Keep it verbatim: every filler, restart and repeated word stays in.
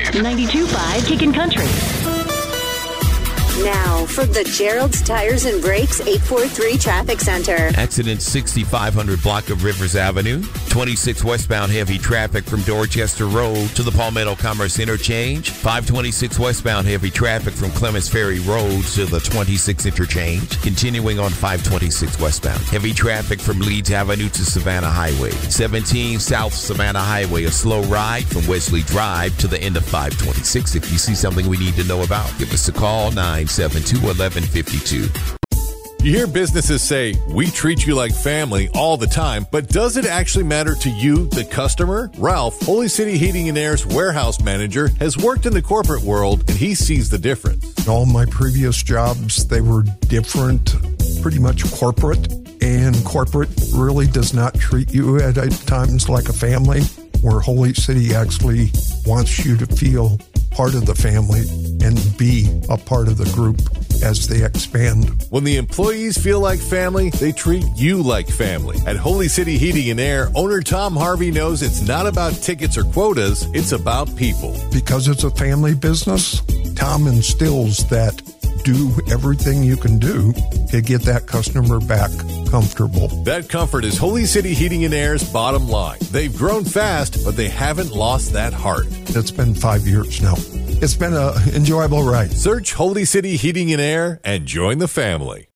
ninety-two point five Kickin' Country. Now, from the Gerald's Tires and Brakes eight four three Traffic Center. Accident sixty-five hundred block of Rivers Avenue. twenty-six westbound heavy traffic from Dorchester Road to the Palmetto Commerce Interchange. five twenty-six westbound heavy traffic from Clements Ferry Road to the twenty-six Interchange. Continuing on five twenty-six westbound. Heavy traffic from Leeds Avenue to Savannah Highway. seventeen South Savannah Highway. A slow ride from Wesley Drive to the end of five twenty-six. If you see something we need to know about, give us a call, nine seven two, one one five two. You hear businesses say, we treat you like family all the time, but does it actually matter to you, the customer? Ralph, Holy City Heating and Air's warehouse manager, has worked in the corporate world, and he sees the difference. All my previous jobs, they were different, pretty much corporate, and corporate really does not treat you at times like a family, where Holy City actually wants you to feel part of the family and be a part of the group as they expand. When the employees feel like family, they treat you like family. At Holy City Heating and Air, owner Tom Harvey knows it's not about tickets or quotas, it's about people. Because it's a family business, Tom instills that do everything you can do to get that customer back comfortable. That comfort is Holy City Heating and Air's bottom line. They've grown fast, but they haven't lost that heart. It's been five years now. It's been an enjoyable ride. Search Holy City Heating and Air and join the family.